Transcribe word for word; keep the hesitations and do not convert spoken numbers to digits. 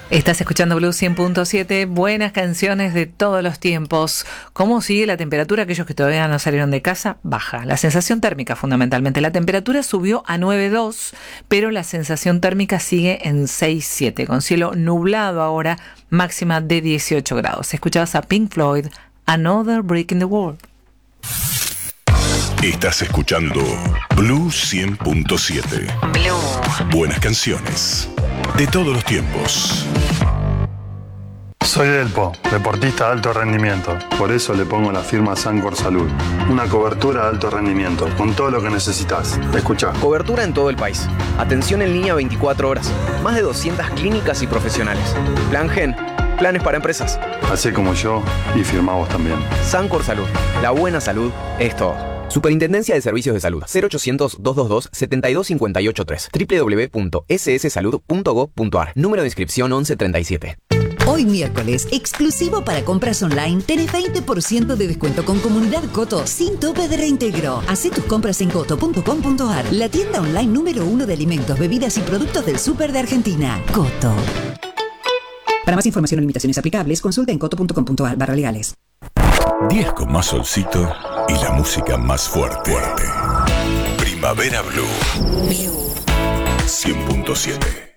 Estás escuchando Blue cien punto siete, buenas canciones de todos los tiempos. ¿Cómo sigue la temperatura? Aquellos que todavía no salieron de casa, baja. La sensación térmica, fundamentalmente. La temperatura subió a nueve punto dos, pero la sensación térmica sigue en seis punto siete, con cielo nublado ahora, máxima de dieciocho grados. Escuchabas a Pink Floyd, Another Brick in the Wall. Estás escuchando Blue cien punto siete. Blue. Buenas canciones de todos los tiempos. Soy Delpo, deportista de alto rendimiento. Por eso le pongo la firma Sancor Salud. Una cobertura de alto rendimiento, con todo lo que necesitas. Escuchá. Cobertura en todo el país. Atención en línea veinticuatro horas. Más de doscientas clínicas y profesionales. Plan Gen. Planes para empresas. Así como yo, y firmamos también. Sancor Salud. La buena salud es todo. Superintendencia de Servicios de Salud. cero ochocientos, doscientos veintidós, setenta y dos cincuenta y ocho tres. doble u doble u doble u punto ese ese salud punto gob punto a r. Número de inscripción once treinta y siete. Hoy miércoles, exclusivo para compras online, tenés veinte por ciento de descuento con Comunidad Coto sin tope de reintegro. Hacé tus compras en coto punto com punto a r, la tienda online número uno de alimentos, bebidas y productos del súper de Argentina. Coto. Para más información o limitaciones aplicables, consulta en coto punto com punto a r barra legales. diez con más solcito y la música más fuerte. fuerte. Primavera Blue. cien punto siete.